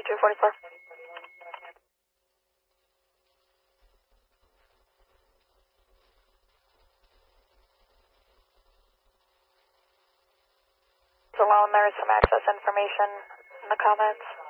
244. Alone, there is some access information in the comments.